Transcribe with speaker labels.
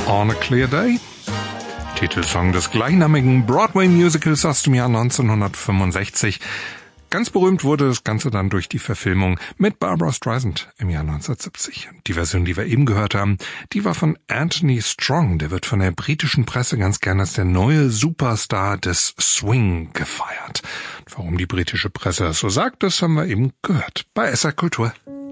Speaker 1: On a Clear Day, Titelsong des gleichnamigen Broadway-Musicals aus dem Jahr 1965. Ganz berühmt wurde das Ganze dann durch die Verfilmung mit Barbra Streisand im Jahr 1970. Die Version, die wir eben gehört haben, die war von Anthony Strong. Der wird von der britischen Presse ganz gerne als der neue Superstar des Swing gefeiert. Warum die britische Presse das so sagt, das haben wir eben gehört bei SR Kultur.